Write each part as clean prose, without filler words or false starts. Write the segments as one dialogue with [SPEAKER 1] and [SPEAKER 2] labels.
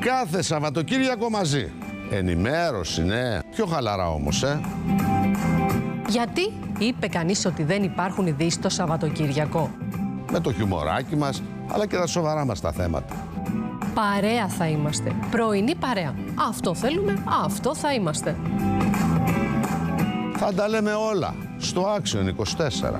[SPEAKER 1] Κάθε Σαββατοκύριακο μαζί. Ενημέρωση, ναι. Πιο χαλαρά όμως,
[SPEAKER 2] Γιατί είπε κανείς ότι δεν υπάρχουν ειδήσεις το Σαββατοκύριακο?
[SPEAKER 1] Με το χιουμοράκι μας, αλλά και τα σοβαρά μας τα θέματα.
[SPEAKER 2] Παρέα θα είμαστε. Πρωινή παρέα. Αυτό θέλουμε, αυτό θα είμαστε.
[SPEAKER 1] Θα τα λέμε όλα στο Action 24.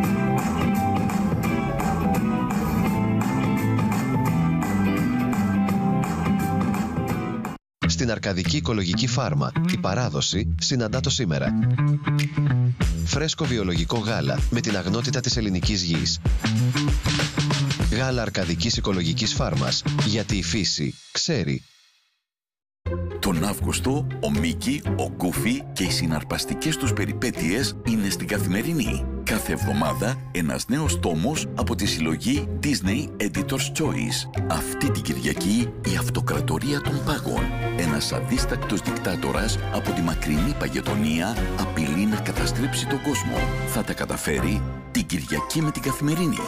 [SPEAKER 3] Στην Αρκαδική Οικολογική Φάρμα, η παράδοση συναντά το σήμερα. Φρέσκο βιολογικό γάλα με την αγνότητα της ελληνικής γης. Γάλα Αρκαδικής Οικολογικής Φάρμας, γιατί η φύση ξέρει.
[SPEAKER 4] Τον Αύγουστο, ο Μίκη, ο Γκούφι και οι συναρπαστικές τους περιπέτειες είναι στην Καθημερινή. Κάθε εβδομάδα ένας νέος τόμος από τη συλλογή Disney Editor's Choice. Αυτή την Κυριακή η αυτοκρατορία των πάγων. Ένας αδίστακτος δικτάτορας από τη μακρινή Παγετονία απειλεί να καταστρέψει τον κόσμο. Θα τα καταφέρει την Κυριακή με την Καθημερινή.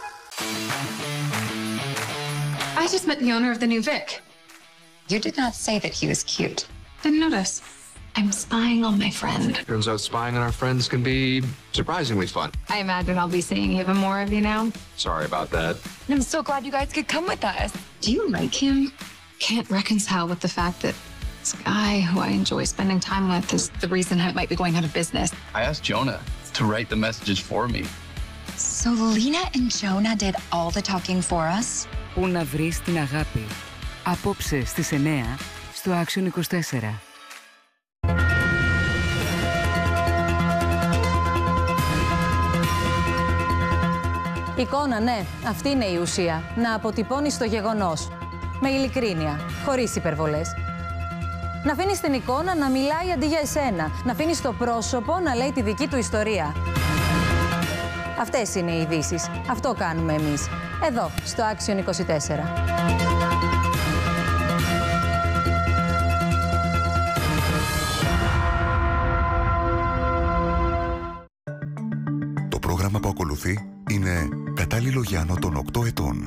[SPEAKER 5] I just met the owner of the new Vic.
[SPEAKER 6] You did not say that he was cute.
[SPEAKER 5] Didn't notice. I'm spying on my friend.
[SPEAKER 7] Turns out spying on our friends can be surprisingly fun.
[SPEAKER 5] I imagine I'll be seeing even more of you now.
[SPEAKER 7] Sorry about that.
[SPEAKER 6] I'm so glad you guys could come with us.
[SPEAKER 5] Do you like him? Can't reconcile with the fact that this guy who I enjoy spending time with is the reason I might be going out of business.
[SPEAKER 8] I asked Jonah to write the messages for me.
[SPEAKER 6] So Lena and Jonah did all the talking for us?
[SPEAKER 9] Πού να βρεις την αγάπη. Απόψε στις 9 στο Action 24.
[SPEAKER 10] Εικόνα, ναι, αυτή είναι η ουσία. Να αποτυπώνεις το γεγονός. Με ειλικρίνεια, χωρίς υπερβολές. Να αφήνεις την εικόνα να μιλάει αντί για εσένα. Να αφήνεις το πρόσωπο να λέει τη δική του ιστορία. Αυτές είναι οι ειδήσεις. Αυτό κάνουμε εμείς. Εδώ, στο Action 24.
[SPEAKER 11] Το πρόγραμμα που ακολουθεί είναι κατάλληλο για άνω των 8 ετών.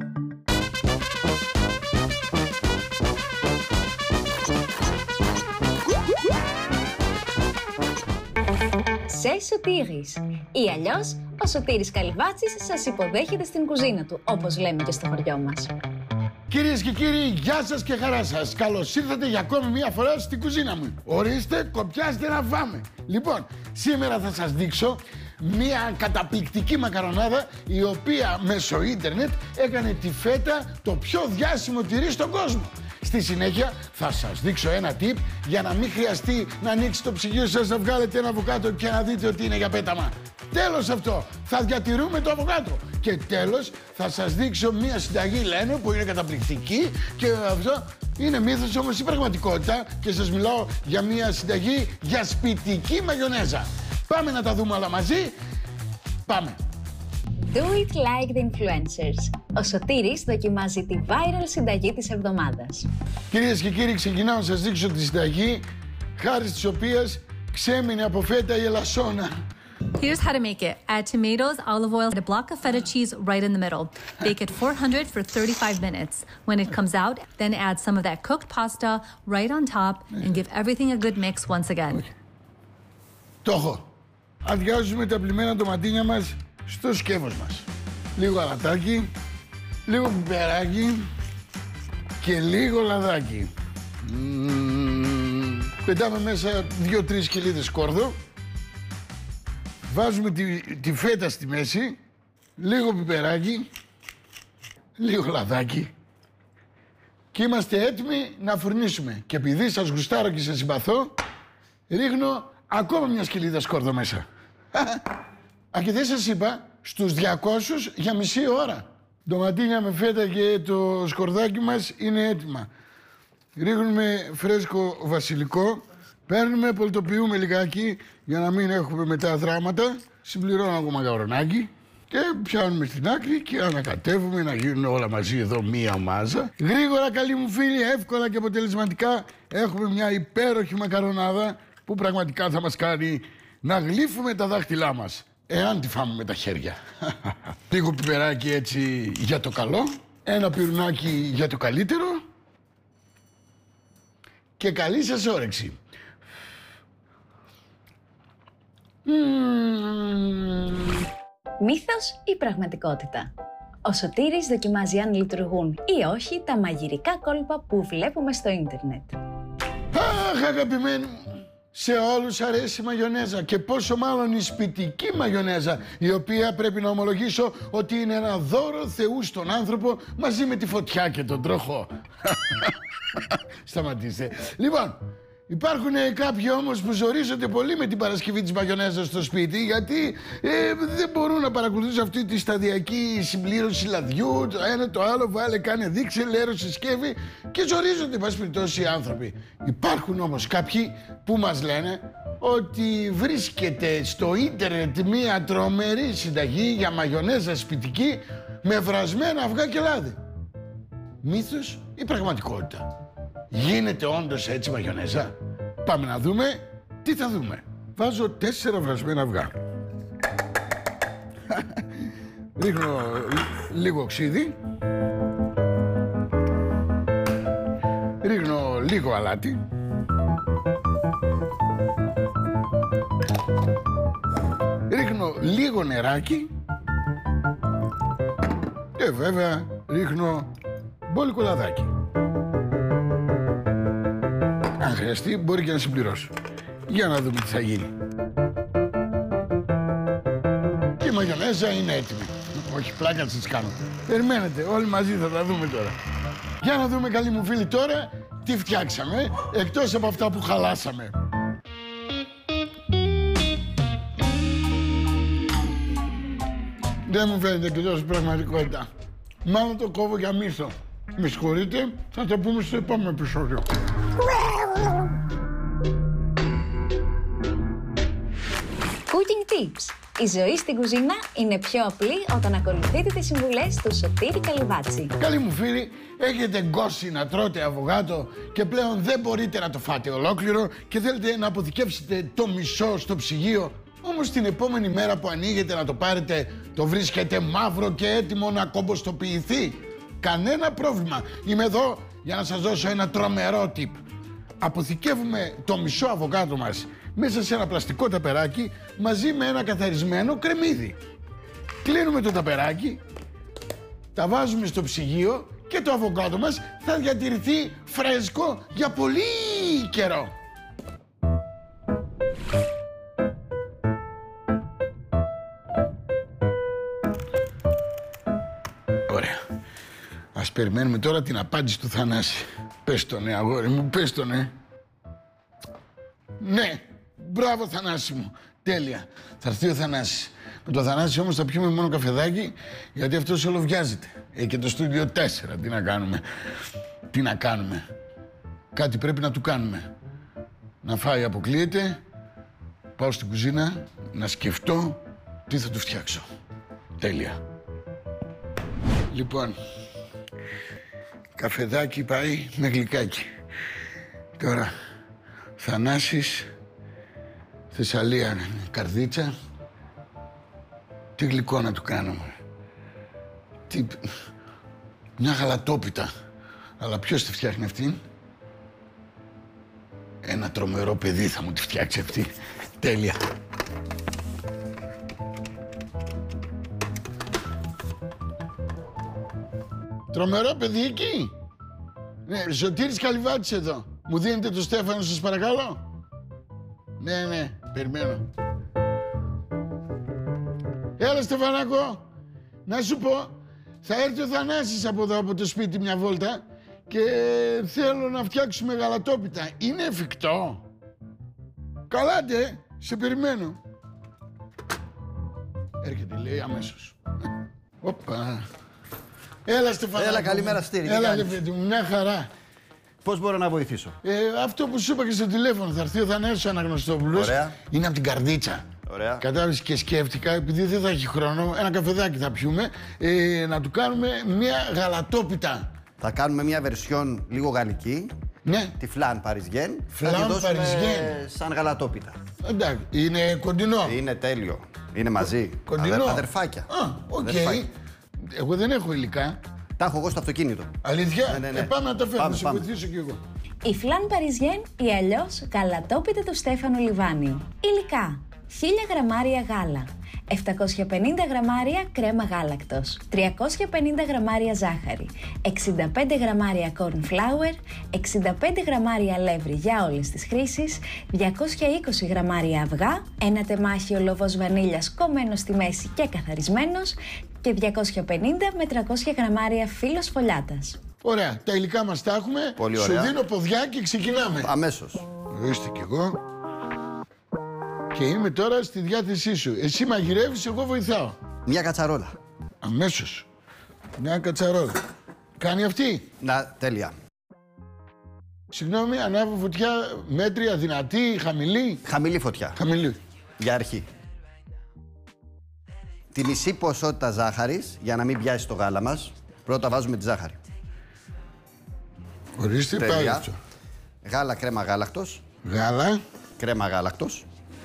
[SPEAKER 12] Σε Σωτήρης. Ή αλλιώς, ο Σωτήρης Καλυβάτσης σας υποδέχεται στην κουζίνα του, όπως λέμε και στο χωριό μας.
[SPEAKER 13] Κυρίες και κύριοι, γεια σας και χαρά σας. Καλώς ήρθατε για ακόμη μία φορά στην κουζίνα μου. Ορίστε, κοπιάστε να φάμε. Λοιπόν, σήμερα θα σας δείξω μία καταπληκτική μακαρονάδα η οποία μέσω ίντερνετ έκανε τη φέτα το πιο διάσημο τυρί στον κόσμο. Στη συνέχεια θα σας δείξω ένα tip για να μην χρειαστεί να ανοίξει το ψυγείο σας, να βγάλετε ένα αβοκάτο και να δείτε ότι είναι για πέταμα. Τέλος αυτό, θα διατηρούμε το αβοκάτο. Και τέλος θα σας δείξω μία συνταγή λένε που είναι καταπληκτική και αυτό είναι μύθος όμως η πραγματικότητα και σας μιλάω για μία συνταγή για σπιτική μαγιονέζα. Πάμε να τα δούμε όλα μαζί. Πάμε.
[SPEAKER 12] Do it like the influencers. Ο Σωτήρης δοκιμάζει τη viral συνταγή της εβδομάδας.
[SPEAKER 13] Κυρίες και κύριοι, ξεκινάω να σας δείξω τη συνταγή χάρη στις οποίες ξέμεινε από φέτα η ελασσόνα.
[SPEAKER 14] Here's how to make it. Add tomatoes, olive oil, and a block of feta cheese right in the middle. Bake at 400 for 35 minutes. When it comes out, then add some of that cooked pasta right on top and give everything a good mix once again.
[SPEAKER 13] Το έχω. Αδειάζουμε τα πλημμένα ντοματίνια μας στο σκεύος μας. Λίγο αλατάκι, λίγο πιπεράκι και λίγο λαδάκι. Πετάμε μέσα 2-3 κοιλίδες σκόρδο. Βάζουμε τη φέτα στη μέση, λίγο πιπεράκι, λίγο λαδάκι και είμαστε έτοιμοι να φουρνίσουμε. Και επειδή σας γουστάρω και σας συμπαθώ, ρίχνω ακόμα μια σκυλίδα σκόρδο μέσα. Και δεν σας είπα, στους 200 για μισή ώρα. Ντοματίνια με φέτα και το σκορδάκι μας είναι έτοιμα. Ρίχνουμε φρέσκο βασιλικό. Παίρνουμε, πολτοποιούμε λιγάκι για να μην έχουμε μετά δράματα. Συμπληρώνω ακόμα μακαρονάκι και πιάνουμε στην άκρη και ανακατεύουμε να γίνουν όλα μαζί εδώ μία μάζα. Γρήγορα, καλοί μου φίλοι, εύκολα και αποτελεσματικά έχουμε μια υπέροχη μακαρονάδα που πραγματικά θα μας κάνει να γλύφουμε τα δάχτυλά μας. Εάν τη φάμε με τα χέρια. Λίγο πιπεράκι έτσι για το καλό, ένα πυρουνάκι για το καλύτερο και καλή σας όρεξη.
[SPEAKER 12] Μύθος ή πραγματικότητα? Ο Σωτήρης δοκιμάζει αν λειτουργούν ή όχι τα μαγειρικά κόλπα που βλέπουμε στο ίντερνετ.
[SPEAKER 13] Αχ, αγαπημένοι μου, σε όλους αρέσει η μαγιονέζα και πόσο μάλλον η σπιτική μαγιονέζα, η οποία πρέπει να ομολογήσω ότι είναι ένα δώρο Θεού στον άνθρωπο μαζί με τη φωτιά και τον τροχό. Σταματήστε. Λοιπόν, υπάρχουν κάποιοι όμως που ζορίζονται πολύ με την παρασκευή της μαγιονέζας στο σπίτι, γιατί δεν μπορούν να παρακολουθήσουν αυτή τη σταδιακή συμπλήρωση λαδιού, το ένα το άλλο, βάλε, κάνε, δείξε, λέρωσε, σκεύη, και ζορίζονται, εν πάση περιπτώσει, οι άνθρωποι. Υπάρχουν όμως κάποιοι που μας λένε ότι βρίσκεται στο ίντερνετ μία τρομερή συνταγή για μαγιονέζα σπιτική με βρασμένα αυγά και λάδι. Μύθος ή πραγματικότητα? Γίνεται όντως έτσι μαγιονέζα? Πάμε να δούμε τι θα δούμε. Βάζω 4 βρασμένα αυγά. Ρίχνω λίγο ξύδι. Ρίχνω λίγο αλάτι. Ρίχνω λίγο νεράκι. Και βέβαια ρίχνω μπόλικο λαδάκι. Αν χρειαστεί, μπορεί και να συμπληρώσω. Για να δούμε τι θα γίνει. Και η μαγιονέζα είναι έτοιμη. Όχι, πλάκα σας κάνω. Περιμένετε, όλοι μαζί θα τα δούμε τώρα. Για να δούμε, καλοί μου φίλοι, τώρα τι φτιάξαμε, εκτός από αυτά που χαλάσαμε. Δεν μου φαίνεται και τόσο πραγματικότητα. Μάλλον το κόβω για μύθο. Με συγχωρείτε, θα το πούμε στο επόμενο επεισόδιο.
[SPEAKER 12] Cooking Tips. Η ζωή στην κουζίνα είναι πιο απλή όταν ακολουθείτε τις συμβουλές του Σωτήρη Καλυβάτση.
[SPEAKER 13] Καλοί μου φίλοι, έχετε γκώσει να τρώτε αβογάτο και πλέον δεν μπορείτε να το φάτε ολόκληρο και θέλετε να αποθηκεύσετε το μισό στο ψυγείο. Όμως την επόμενη μέρα που ανοίγετε να το πάρετε, το βρίσκετε μαύρο και έτοιμο να κομποστοποιηθεί. Κανένα πρόβλημα. Είμαι εδώ για να σας δώσω ένα τρομερό tip. Αποθηκεύουμε το μισό αβοκάτο μας μέσα σε ένα πλαστικό ταπεράκι μαζί με ένα καθαρισμένο κρεμμύδι. Κλείνουμε το ταπεράκι, τα βάζουμε στο ψυγείο και το αβοκάτο μας θα διατηρηθεί φρέσκο για πολύ καιρό. Ωραία. Ας περιμένουμε τώρα την απάντηση του Θανάση. Πες το ναι, αγόρι μου, πες το ναι. Ναι, μπράβο Θανάση μου, τέλεια. Θα έρθει ο Θανάσης. Με το Θανάση όμως θα πιούμε μόνο καφεδάκι, γιατί αυτός όλο βιάζεται. Και το στούντιο 4, τι να κάνουμε. Τι να κάνουμε. Κάτι πρέπει να του κάνουμε. Να φάει αποκλείεται, πάω στην κουζίνα, να σκεφτώ τι θα του φτιάξω. Τέλεια. Λοιπόν, καφεδάκι πάει με γλυκάκι. Τώρα, Θανάσης, Θεσσαλία, καρδίτσα. Τι γλυκό να του κάνουμε. Μια γαλατόπιτα. Αλλά ποιος τη φτιάχνει αυτήν? Ένα τρομερό παιδί θα μου τη φτιάξει αυτή. Τέλεια. Τρομερό παιδί εκεί. Ναι, Σωτήρης Καλυβάτης εδώ. Μου δίνετε το Στέφανο σας παρακαλώ. Ναι, περιμένω. Έλα Στεφανάκο, να σου πω, θα έρθει ο Θανάσης από εδώ από το σπίτι μια βόλτα και θέλω να φτιάξουμε γαλατόπιτα. Είναι εφικτό? Καλάτε, σε περιμένω. Έρχεται, λέει, αμέσως. Όπα. Έλα Στεφανάκο.
[SPEAKER 15] Έλα, καλημέρα Στήρη.
[SPEAKER 13] Έλα ρε παιδί μου, μια χαρά.
[SPEAKER 15] Πώς μπορώ να βοηθήσω?
[SPEAKER 13] Αυτό που σου είπα και στο τηλέφωνο, θα έρθει ο Θανάσης Αναγνωστόπουλος.
[SPEAKER 15] Ωραία.
[SPEAKER 13] Είναι από την καρδίτσα.
[SPEAKER 15] Ωραία.
[SPEAKER 13] Κατάλαβες, και σκέφτηκα, επειδή δεν θα έχει χρόνο, ένα καφεδάκι θα πιούμε, να του κάνουμε μια γαλατόπιτα.
[SPEAKER 15] Θα κάνουμε μια βερσιόν λίγο γαλλική.
[SPEAKER 13] Ναι.
[SPEAKER 15] Τη φλάν παριζιέν.
[SPEAKER 13] Φλάν παριζιέν.
[SPEAKER 15] Σαν γαλατόπιτα.
[SPEAKER 13] Εντάξει, είναι κοντινό.
[SPEAKER 15] Είναι τέλειο. Είναι μαζί.
[SPEAKER 13] Κοντινό.
[SPEAKER 15] Αδερφάκια.
[SPEAKER 13] Οκ. Εγώ δεν έχω υλικά.
[SPEAKER 15] Τα έχω εγώ στο αυτοκίνητο.
[SPEAKER 13] Αλήθεια?
[SPEAKER 15] Ναι.
[SPEAKER 13] Πάμε να τα φέρουμε,
[SPEAKER 15] Πάμε,
[SPEAKER 13] σε
[SPEAKER 15] πάμε.
[SPEAKER 13] βοηθήσω κι εγώ.
[SPEAKER 12] Η φλάν παριζιέν ή αλλιώς γαλατόπιτα του Στέφανου Λιβάνιου. Υλικά: 1000 γραμμάρια γάλα, 750 γραμμάρια κρέμα γάλακτος, 350 γραμμάρια ζάχαρη, 65 γραμμάρια corn flour, 65 γραμμάρια αλεύρι για όλες τις χρήσεις, 220 γραμμάρια αυγά, ένα τεμάχι ολοβός βανίλιας κομμένο στη μέση και καθαρισμένος και 250 με 300 γραμμάρια φύλλος φωλιάτας.
[SPEAKER 13] Ωραία, τα υλικά μας τα έχουμε.
[SPEAKER 15] Πολύ ωραία.
[SPEAKER 13] Σου δίνω ποδιά και ξεκινάμε.
[SPEAKER 15] Αμέσως.
[SPEAKER 13] Ορίστε κι εγώ. Και είμαι τώρα στη διάθεσή σου. Εσύ μαγειρεύεις, εγώ βοηθάω.
[SPEAKER 15] Μια κατσαρόλα.
[SPEAKER 13] Αμέσως. Μια κατσαρόλα. Κάνει αυτή.
[SPEAKER 15] Να, τέλεια.
[SPEAKER 13] Συγγνώμη, ανάβω φωτιά μέτρια, δυνατή, χαμηλή.
[SPEAKER 15] Χαμηλή φωτιά.
[SPEAKER 13] Χαμηλή.
[SPEAKER 15] Για αρχή. Τη μισή ποσότητα ζάχαρης, για να μην πιάσει το γάλα μας, πρώτα βάζουμε τη ζάχαρη.
[SPEAKER 13] Ορίστε, πάει αυτό.
[SPEAKER 15] Γάλα, κρέμα γάλακτος.
[SPEAKER 13] Γάλα.
[SPEAKER 15] Κρέμα γάλακτος.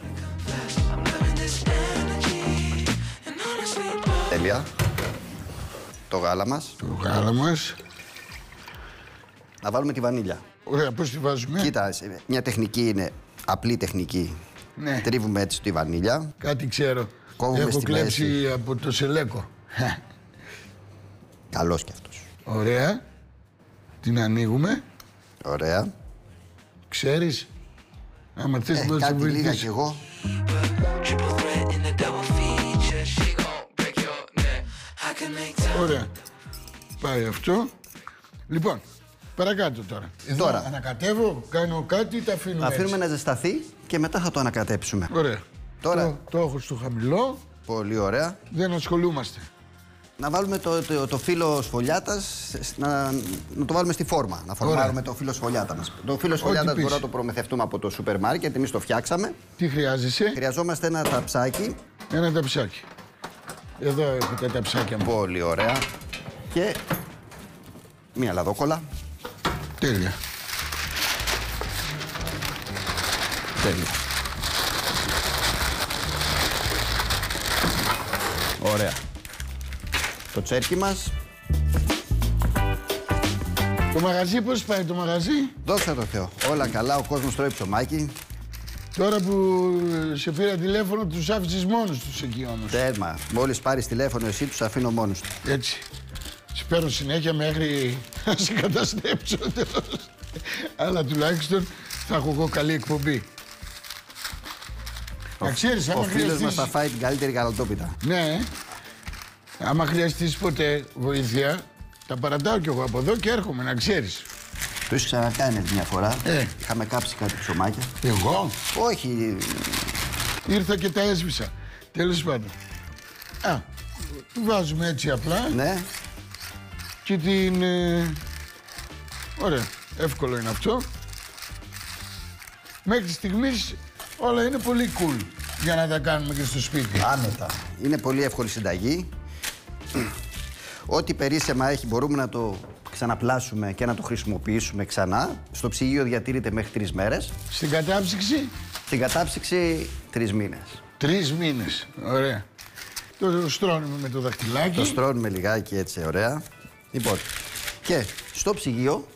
[SPEAKER 15] Τέλεια. Το γάλα μας.
[SPEAKER 13] Το γάλα μας.
[SPEAKER 15] Να βάλουμε τη βανίλια.
[SPEAKER 13] Ωραία, πώς τη βάζουμε?
[SPEAKER 15] Κοίτα, μια τεχνική είναι απλή τεχνική.
[SPEAKER 13] Ναι.
[SPEAKER 15] Τρίβουμε έτσι τη βανίλια.
[SPEAKER 13] Κάτι ξέρω.
[SPEAKER 15] Κόβουμε
[SPEAKER 13] Έχω
[SPEAKER 15] στη
[SPEAKER 13] κλέψει
[SPEAKER 15] μέση.
[SPEAKER 13] από το σελέκο.
[SPEAKER 15] Καλός κι αυτός.
[SPEAKER 13] Ωραία. Την ανοίγουμε.
[SPEAKER 15] Ωραία.
[SPEAKER 13] Ξέρεις. Άμα θες να
[SPEAKER 15] κάτι λίγα κι εγώ.
[SPEAKER 13] Ωραία. Πάει αυτό. Λοιπόν, παρακάτω τώρα. Εδώ
[SPEAKER 15] Τώρα.
[SPEAKER 13] ανακατεύω, κάνω κάτι ή τα αφήνουμε
[SPEAKER 15] Αφήνουμε
[SPEAKER 13] έτσι?
[SPEAKER 15] να ζεσταθεί και μετά θα το ανακατέψουμε.
[SPEAKER 13] Ωραία.
[SPEAKER 15] Τώρα.
[SPEAKER 13] Το έχω στο χαμηλό.
[SPEAKER 15] Πολύ ωραία.
[SPEAKER 13] Δεν ασχολούμαστε.
[SPEAKER 15] Να βάλουμε το φύλλο σφολιάτας, να το βάλουμε στη φόρμα. Να φορμάρουμε το φύλλο σφολιάτα μας. Το φύλλο σφολιάτας μπορούμε να το προμηθευτούμε από το σούπερ μάρκετ. Εμείς το φτιάξαμε.
[SPEAKER 13] Τι χρειάζεσαι?
[SPEAKER 15] Χρειαζόμαστε ένα ταψάκι.
[SPEAKER 13] Ένα ταψάκι. Εδώ έχω τα ταψάκια μου.
[SPEAKER 15] Πολύ ωραία. Και μία λαδόκολα.
[SPEAKER 13] Τέλεια.
[SPEAKER 15] Τέλεια. Ωραία. Το τσέρκι μας.
[SPEAKER 13] Το μαγαζί πώς πάει το μαγαζί?
[SPEAKER 15] Δόξα τω Θεώ. Όλα καλά, ο κόσμος τρώει ψωμάκι.
[SPEAKER 13] Τώρα που σε πήρα τηλέφωνο, τους άφησες μόνους τους εκεί όμως.
[SPEAKER 15] Τέρμα. Μόλις πάρεις τηλέφωνο εσύ, τους αφήνω μόνους του.
[SPEAKER 13] Έτσι. Σε παίρνω συνέχεια μέχρι να σε καταστρέψω τέλος. Αλλά τουλάχιστον θα έχω εγώ καλή εκπομπή. Να ξέρεις, άμα
[SPEAKER 15] Ο φίλος
[SPEAKER 13] χρειαστείς...
[SPEAKER 15] μας θα φάει την καλύτερη γαλατόπιτα.
[SPEAKER 13] Ναι. Άμα χρειαστείς ποτέ βοήθεια, τα παρατάω κι εγώ από εδώ και έρχομαι, να ξέρεις.
[SPEAKER 15] Το έχεις ξανακάνει μια φορά. Είχαμε κάψει κάτι ψωμάκια.
[SPEAKER 13] Εγώ?
[SPEAKER 15] Όχι.
[SPEAKER 13] Ήρθα και τα έσβησα. Τέλος πάντων. Του βάζουμε έτσι απλά.
[SPEAKER 15] Ναι.
[SPEAKER 13] Και την... Ωραία. Εύκολο είναι αυτό. Μέχρι στιγμής όλα είναι πολύ cool για να τα κάνουμε και στο σπίτι.
[SPEAKER 15] Άνετα. Είναι πολύ εύκολη συνταγή. Ό,τι περίσσεμα έχει μπορούμε να το ξαναπλάσουμε και να το χρησιμοποιήσουμε ξανά. Στο ψυγείο διατηρείται μέχρι 3 μέρες.
[SPEAKER 13] Στην κατάψυξη?
[SPEAKER 15] Στην κατάψυξη 3 μήνες.
[SPEAKER 13] 3 μήνες. Ωραία. Το στρώνουμε με το δαχτυλάκι.
[SPEAKER 15] Το στρώνουμε λιγάκι έτσι, ωραία. Λοιπόν, και στο ψυγείο.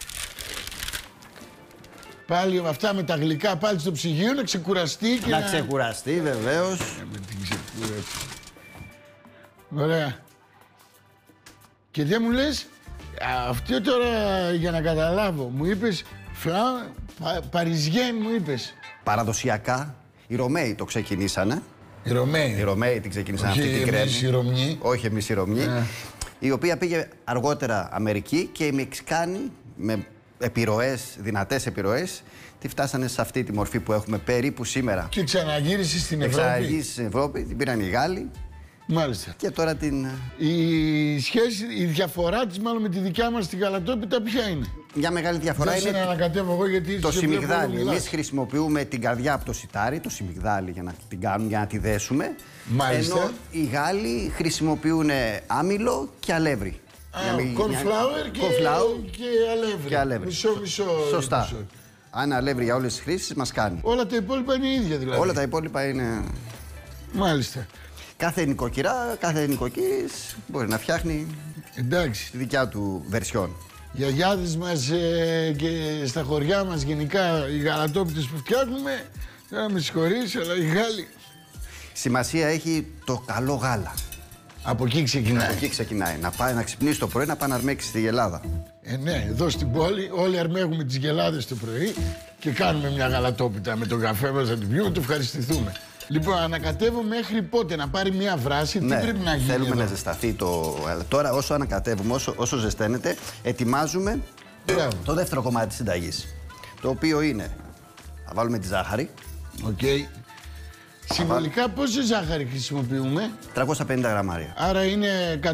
[SPEAKER 13] Πάλι αυτά με τα γλυκά πάλι στο ψυγείο να ξεκουραστεί και
[SPEAKER 15] να ξεκουραστεί βεβαίως.
[SPEAKER 13] Με την ξεκούραση. Ωραία. Και δεν μου λες, αυτό τώρα για να καταλάβω, μου είπες Παριζιέν μου είπες.
[SPEAKER 15] Παραδοσιακά, οι Ρωμαίοι το ξεκινήσανε.
[SPEAKER 13] Οι Ρωμαίοι.
[SPEAKER 15] Οι Ρωμαίοι την ξεκίνησαν
[SPEAKER 13] όχι
[SPEAKER 15] αυτή την κρέμη.
[SPEAKER 13] Εμείς οι Ρωμιοί.
[SPEAKER 15] Όχι εμείς οι Ρωμιοί. Η οποία πήγε αργότερα Αμερική και οι Μεξικάνοι με επιρροές, δυνατές επιρροές, τη φτάσανε σε αυτή τη μορφή που έχουμε περίπου σήμερα.
[SPEAKER 13] Και ξαναγύρισε στην Ευρώπη.
[SPEAKER 15] Ξαναγύρισε στην Ευρώπη, την πήραν οι Γάλλοι.
[SPEAKER 13] Μάλιστα.
[SPEAKER 15] Και τώρα την...
[SPEAKER 13] Η διαφορά της μάλλον με τη δικιά μας την γαλατόπιτα ποια είναι?
[SPEAKER 15] Μια μεγάλη διαφορά είναι
[SPEAKER 13] να ανακατεύω εγώ γιατί
[SPEAKER 15] το σιμιγδάλι. Εμείς χρησιμοποιούμε την καρδιά από το σιτάρι, το σιμιγδάλι για να την κάνουμε, για να τη δέσουμε.
[SPEAKER 13] Μάλιστα.
[SPEAKER 15] Ενώ οι Γάλλοι χρησιμοποιούν άμυλο και αλεύρι.
[SPEAKER 13] Cornflower και αλεύρι.
[SPEAKER 15] αλεύρι.
[SPEAKER 13] Μισό.
[SPEAKER 15] Σωστά.
[SPEAKER 13] Μισό.
[SPEAKER 15] Αν αλεύρι για όλες τις χρήσεις μας κάνει.
[SPEAKER 13] Όλα τα υπόλοιπα είναι ίδια δηλαδή.
[SPEAKER 15] Όλα τα υπόλοιπα είναι...
[SPEAKER 13] Μάλιστα.
[SPEAKER 15] Κάθε νοικοκυρά, κάθε νοικοκύρης μπορεί να φτιάχνει
[SPEAKER 13] Εντάξει.
[SPEAKER 15] Τη δικιά του βερσιόν.
[SPEAKER 13] Οι γιαγιάδες μας και στα χωριά μας γενικά οι γαλατόπιτες που φτιάχνουμε, να με συγχωρείς, αλλά οι Γάλλοι...
[SPEAKER 15] Σημασία έχει το καλό γάλα.
[SPEAKER 13] Από εκεί ξεκινάει.
[SPEAKER 15] Από εκεί ξεκινάει. Να πάει να ξυπνήσει το πρωί, να πάει να αρμέξει τη γελάδα.
[SPEAKER 13] Ναι, εδώ στην πόλη όλοι αρμέγουμε τις γελάδες το πρωί και κάνουμε μια γαλατόπιτα με τον καφέ μας να την πιούμε, το ευχαριστηθούμε. Λοιπόν, ανακατεύω μέχρι πότε, να πάρει μια βράση, τι πρέπει να γίνει?
[SPEAKER 15] Θέλουμε
[SPEAKER 13] εδώ?
[SPEAKER 15] Να ζεσταθεί το... Τώρα όσο ανακατεύουμε, όσο ζεσταίνεται, ετοιμάζουμε το δεύτερο κομμάτι της συνταγής. Το οποίο είναι, θα βάλουμε τη ζάχαρη.
[SPEAKER 13] Οκ. Συνολικά πόση ζάχαρη χρησιμοποιούμε?
[SPEAKER 15] 350 γραμμάρια.
[SPEAKER 13] Άρα είναι 175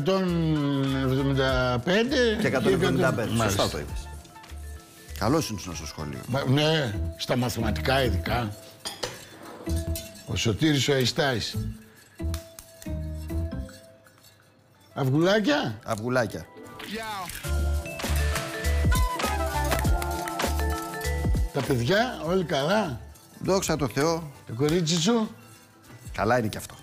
[SPEAKER 15] και 175. Σωστά το είπες. Καλώς ήσουν στο σχολείο.
[SPEAKER 13] Ναι, στα μαθηματικά ειδικά. Ο Σωτήρης ο Αϊστάης. Αυγουλάκια?
[SPEAKER 15] Αυγουλάκια.
[SPEAKER 13] Τα παιδιά όλοι καλά?
[SPEAKER 15] Δόξα τω Θεώ.
[SPEAKER 13] Το κορίτσι σου?
[SPEAKER 15] Καλά είναι κι αυτό.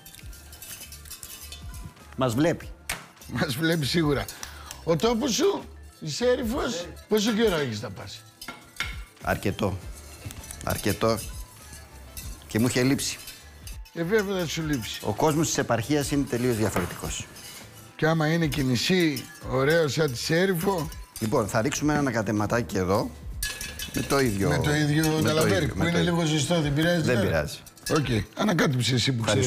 [SPEAKER 15] Μας βλέπει.
[SPEAKER 13] Μας βλέπει σίγουρα. Ο τόπος σου, η Σέριφος, πόσο καιρό έχεις να πας?
[SPEAKER 15] Αρκετό. Αρκετό. Και μου είχε λείψει.
[SPEAKER 13] Βέβαια θα σου λείψει.
[SPEAKER 15] Ο κόσμος της επαρχίας είναι τελείως διαφορετικός.
[SPEAKER 13] Και άμα είναι και νησί ωραίο σαν τη Σέριφο...
[SPEAKER 15] Λοιπόν, θα ρίξουμε ένα ανακατεματάκι εδώ. Με το ίδιο...
[SPEAKER 13] Με το ίδιο καλαβέρι που είναι λίγο ζεστό, δεν πειράζει?
[SPEAKER 15] Δεν πειράζει.
[SPEAKER 13] Οκ. Ανακάτεψε εσύ που ξέρεις.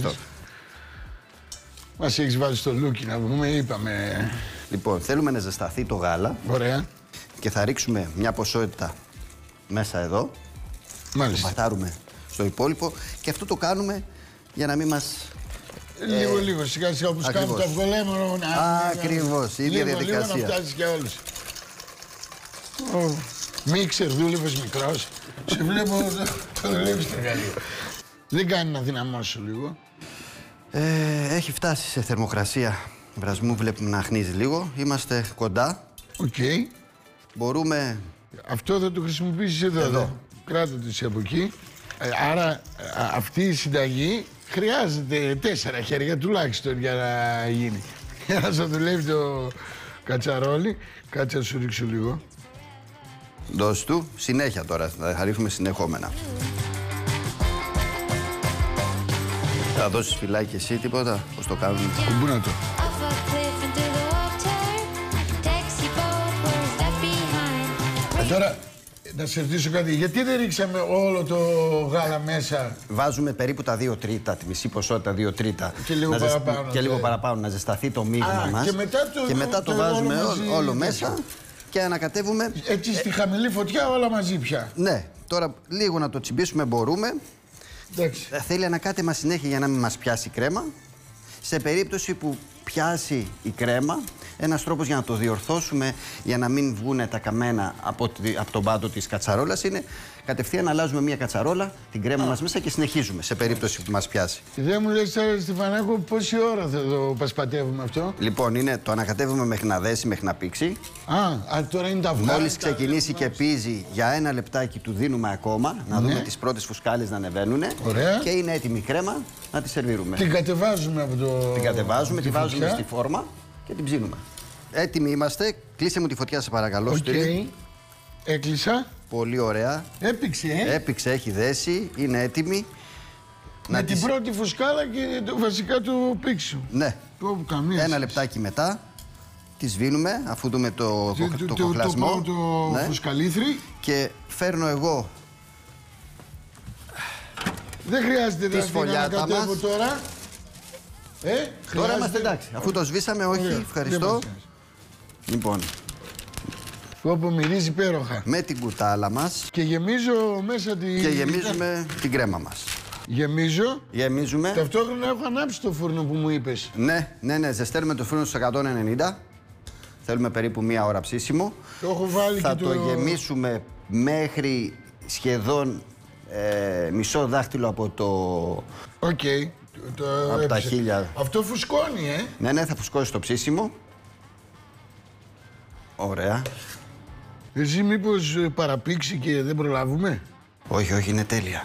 [SPEAKER 13] Μας έχεις βάλει στο λούκι να βγούμε, είπαμε...
[SPEAKER 15] Λοιπόν, θέλουμε να ζεσταθεί το γάλα.
[SPEAKER 13] Ωραία.
[SPEAKER 15] Και θα ρίξουμε μια ποσότητα μέσα εδώ.
[SPEAKER 13] Μάλιστα.
[SPEAKER 15] Το πατάρουμε στο υπόλοιπο και αυτό το κάνουμε για να μην μας...
[SPEAKER 13] Λίγο, σιγά σιγά όπως κάνουμε το αυγολέμονο.
[SPEAKER 15] Ακριβώς, η ίδια διαδικασία.
[SPEAKER 13] Λίγο να φτάσεις για όλους. Μίξερ, δούλευες μικρός. Σε βλέπω το δουλεύεις στο εργαλείο. Δεν κάνει να δυναμώσω λίγο?
[SPEAKER 15] Έχει φτάσει σε θερμοκρασία βρασμού, βλέπουμε να αχνίζει λίγο. Είμαστε κοντά.
[SPEAKER 13] Οκ.
[SPEAKER 15] Μπορούμε...
[SPEAKER 13] Αυτό θα το χρησιμοποιήσεις εδώ. Κράτα το εσύ από εκεί. Άρα αυτή η συνταγή χρειάζεται 4 χέρια τουλάχιστον για να γίνει. Για να σας δουλεύει το κατσαρόλι. Κάτσε να σου ρίξω λίγο.
[SPEAKER 15] Δώσ' του. Συνέχεια τώρα. Θα ρίχνουμε συνεχόμενα. Θα δώσεις φυλάκι εσύ τίποτα? Πώς το κάνουμε?
[SPEAKER 13] Κουμπούνα το. Τώρα, να σε ρωτήσω κάτι. Γιατί δεν ρίξαμε όλο το γάλα μέσα?
[SPEAKER 15] Βάζουμε περίπου τα 2 τρίτα, τη μισή ποσότητα 2 τρίτα.
[SPEAKER 13] Και λίγο παραπάνω.
[SPEAKER 15] Και λίγο παραπάνω, να ζεσταθεί το μείγμα μας.
[SPEAKER 13] Και μετά το
[SPEAKER 15] βάζουμε όλο μέσα και ανακατεύουμε.
[SPEAKER 13] Έτσι στη χαμηλή φωτιά όλα μαζί πια.
[SPEAKER 15] Ναι. Τώρα λίγο να το τσιμπήσουμε μπορούμε.
[SPEAKER 13] Εντάξει.
[SPEAKER 15] Θέλει ανακάτεμα συνέχεια για να μην μας πιάσει η κρέμα. Σε περίπτωση που πιάσει η κρέμα, ένας τρόπος για να το διορθώσουμε, για να μην βγουν τα καμένα από τον πάτο της κατσαρόλας, είναι κατευθείαν να αλλάζουμε μια κατσαρόλα, την κρέμα μας μέσα και συνεχίζουμε σε περίπτωση που μας πιάσει.
[SPEAKER 13] Δεν μου λες τώρα, Στεφανάκο, πόση ώρα θα το πασπατεύουμε αυτό?
[SPEAKER 15] Λοιπόν, το ανακατεύουμε μέχρι να δέσει, μέχρι να πήξει.
[SPEAKER 13] Τώρα είναι τα αυγά.
[SPEAKER 15] Μόλις ξεκινήσει και πίζει, για 1 λεπτάκι του δίνουμε ακόμα, να δούμε τις πρώτες φουσκάλες να ανεβαίνουν.
[SPEAKER 13] Ωραία.
[SPEAKER 15] Και είναι έτοιμη η κρέμα να τη σερβίρουμε.
[SPEAKER 13] Την κατεβάζουμε από το...
[SPEAKER 15] Την κατεβάζουμε, τη βάζουμε στη φόρμα και την ψήνουμε. Έτοιμοι είμαστε. Κλείσε μου τη φωτιά, σε παρακαλώ.
[SPEAKER 13] Οκ. Έκλεισα.
[SPEAKER 15] Πολύ ωραία.
[SPEAKER 13] Έπηξε,
[SPEAKER 15] Έπηξε, έχει δέσει, είναι έτοιμη.
[SPEAKER 13] Με την πρώτη φουσκάλα και βασικά το πήξου.
[SPEAKER 15] Ναι. 1 λεπτάκι μετά τη σβήνουμε, αφού δούμε το κοχλασμό.
[SPEAKER 13] Το φουσκαλίθρι.
[SPEAKER 15] Και φέρνω εγώ.
[SPEAKER 13] Δεν χρειάζεται να ανακατεύω τώρα.
[SPEAKER 15] Τώρα είμαστε εντάξει. Αφού το σβήσαμε, όχι, ευχαριστώ. Λοιπόν.
[SPEAKER 13] Όπου μυρίζει υπέροχα.
[SPEAKER 15] Με την κουτάλα μας.
[SPEAKER 13] Και γεμίζω μέσα την...
[SPEAKER 15] Και γεμίζουμε την κρέμα μας.
[SPEAKER 13] Γεμίζω.
[SPEAKER 15] Γεμίζουμε.
[SPEAKER 13] Ταυτόχρονα έχω ανάψει το φούρνο που μου είπες.
[SPEAKER 15] Ναι. Ζεσταίνουμε το φούρνο στους 190. Θέλουμε περίπου 1 ώρα ψήσιμο.
[SPEAKER 13] Το έχω βάλει
[SPEAKER 15] θα
[SPEAKER 13] και
[SPEAKER 15] το γεμίσουμε μέχρι σχεδόν μισό δάχτυλο από το...
[SPEAKER 13] Οκ.
[SPEAKER 15] Από τα χίλια.
[SPEAKER 13] Αυτό φουσκώνει,
[SPEAKER 15] Ναι, θα φουσκώσει το ψήσιμο. Ωραία.
[SPEAKER 13] Εσύ μήπως παραπήξει και δεν προλάβουμε?
[SPEAKER 15] Όχι, είναι τέλεια.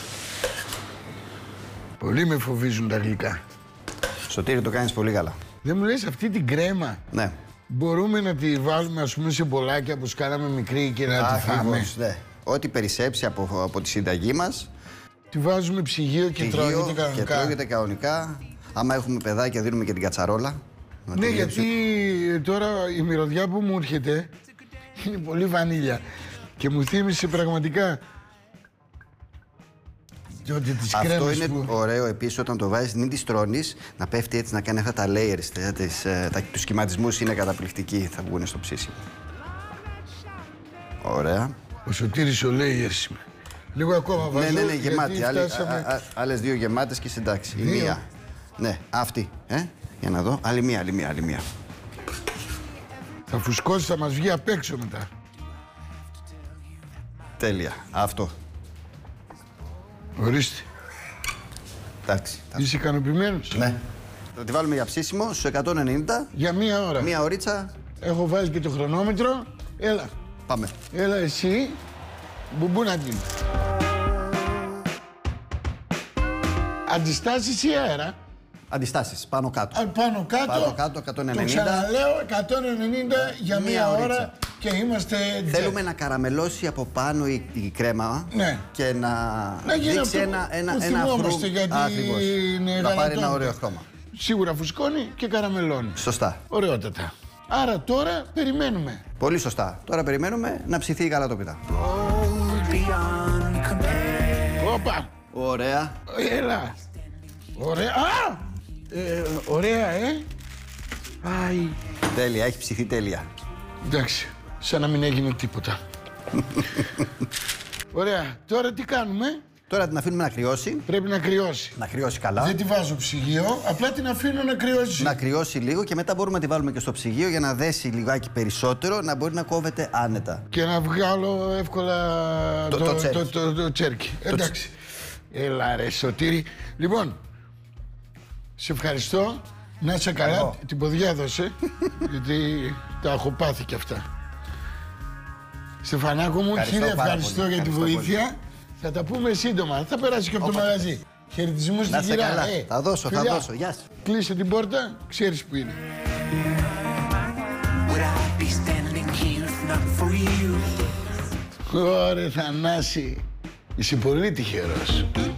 [SPEAKER 13] Πολύ με φοβίζουν τα γλυκά.
[SPEAKER 15] Σωτήρη, το κάνεις πολύ καλά.
[SPEAKER 13] Δεν μου λες αυτή την κρέμα?
[SPEAKER 15] Ναι.
[SPEAKER 13] Μπορούμε να τη βάλουμε, ας πούμε, σε μπολάκια όπως κάναμε μικρή και να τη φάμε.
[SPEAKER 15] Ναι. Ό,τι περισσέψει από τη συνταγή μας.
[SPEAKER 13] Τη βάζουμε ψυγείο και τρώγεται κανονικά.
[SPEAKER 15] Και τρώγεται κανονικά. Άμα έχουμε παιδάκια, δίνουμε και την κατσαρόλα.
[SPEAKER 13] Ναι, γιατί τώρα η μυρωδιά που μου έρχεται είναι πολύ βανίλια. Και μου θύμισε πραγματικά
[SPEAKER 15] αυτό είναι ωραίο επίσης όταν το βάζεις, μην τη τρώνεις, να πέφτει έτσι, να κάνει αυτά τα layers, τους σχηματισμούς είναι καταπληκτικοί, θα βγουν στο ψήσιμο. Ωραία.
[SPEAKER 13] Ο Σωτήρης ο layers είμαι. Λίγο ακόμα βάζω.
[SPEAKER 15] Ναι, γεμάτη. Άλλες 2 γεμάτες και συντάξει. Η μία. Ναι, αυτή. Για να δω. Άλλη μία.
[SPEAKER 13] Θα φουσκώσει, θα μας βγει απ' έξω μετά.
[SPEAKER 15] Τέλεια. Αυτό.
[SPEAKER 13] Ορίστε.
[SPEAKER 15] Εντάξει.
[SPEAKER 13] Είσαι ικανοποιημένος?
[SPEAKER 15] Ναι. Θα τη βάλουμε για ψήσιμο στους 190.
[SPEAKER 13] Για 1 ώρα.
[SPEAKER 15] 1 ωρίτσα.
[SPEAKER 13] Έχω βάλει και το χρονόμετρο. Έλα.
[SPEAKER 15] Πάμε.
[SPEAKER 13] Έλα εσύ. Μπουμπούνα-την. Αντιστάσεις ή αέρα?
[SPEAKER 15] Αντιστάσεις, πάνω κάτω.
[SPEAKER 13] Πάνω κάτω,
[SPEAKER 15] 190.
[SPEAKER 13] Το ξαναλέω, 190 για 1 ώρα και είμαστε...
[SPEAKER 15] Θέλουμε να καραμελώσει από πάνω η κρέμα, ναι, και να δείξει ένα χρώμα.
[SPEAKER 13] Γιατί
[SPEAKER 15] να πάρει ένα ωραίο χρώμα.
[SPEAKER 13] Σίγουρα φουσκώνει και καραμελώνει.
[SPEAKER 15] Σωστά.
[SPEAKER 13] Ωραιότατα. Άρα τώρα περιμένουμε.
[SPEAKER 15] Πολύ σωστά. Τώρα περιμένουμε να ψηθεί η γαλατόπιτα.
[SPEAKER 13] Όπα.
[SPEAKER 15] Ωραία.
[SPEAKER 13] Έλα. Ωραία. Ωραία, Άι.
[SPEAKER 15] Τέλεια, έχει ψηθεί τέλεια.
[SPEAKER 13] Εντάξει, σαν να μην έγινε τίποτα. Ωραία, τώρα τι κάνουμε?
[SPEAKER 15] Τώρα την αφήνουμε να κρυώσει.
[SPEAKER 13] Πρέπει να κρυώσει.
[SPEAKER 15] Να κρυώσει καλά.
[SPEAKER 13] Δεν τη βάζω ψυγείο, απλά την αφήνω να κρυώσει.
[SPEAKER 15] Να κρυώσει λίγο και μετά μπορούμε να τη βάλουμε και στο ψυγείο για να δέσει λιγάκι περισσότερο, να μπορεί να κόβεται άνετα.
[SPEAKER 13] Και να βγάλω εύκολα το τσέρκι. Εντάξει. Έλα ρε Σωτήρη. Λοιπόν, σε ευχαριστώ. Να είσαι καλά. Την ποδιά δώσε. Γιατί τα έχω πάθει κι αυτά. Στεφανάκο μου, χίλια ευχαριστώ για τη βοήθεια. Θα τα πούμε σύντομα. Θα περάσει και από το μαγαζί. Χαιρετισμούς στην κυρία.
[SPEAKER 15] Θα δώσω. Γεια σου.
[SPEAKER 13] Κλείσε την πόρτα, ξέρεις που είναι. Ωραία Θανάση. Είσαι πολύ τυχερός.